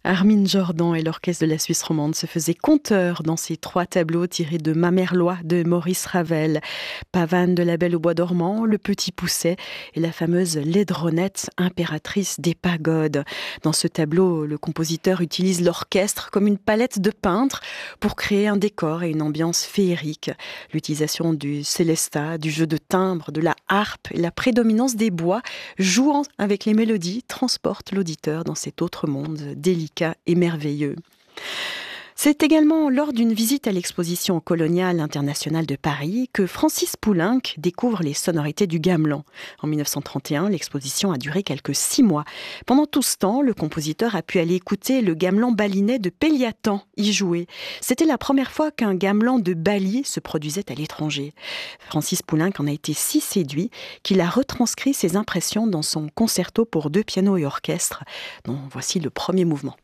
Armin Jordan et l'orchestre de la Suisse romande se faisaient conteurs dans ces trois tableaux tirés de Mamerlois de Maurice Ravel, Pavane de la Belle au bois dormant, Le Petit Pousset et la fameuse Laidronette, impératrice des pagodes. Dans ce tableau, le compositeur utilise l'orchestre comme une palette de peintre pour créer un décor et une ambiance féerique. L'utilisation du célestat, du jeu de timbres, de la harpe et la prédominance des bois, jouant avec les mélodies, transportent l'auditeur dans cet autre monde délicat et merveilleux. C'est également lors d'une visite à l'exposition coloniale internationale de Paris que Francis Poulenc découvre les sonorités du gamelan. En 1931, l'exposition a duré quelques 6 mois. Pendant tout ce temps, le compositeur a pu aller écouter le gamelan balinais de Péliatan y jouer. C'était la première fois qu'un gamelan de Bali se produisait à l'étranger. Francis Poulenc en a été si séduit qu'il a retranscrit ses impressions dans son concerto pour 2 pianos et orchestre, dont voici le premier mouvement.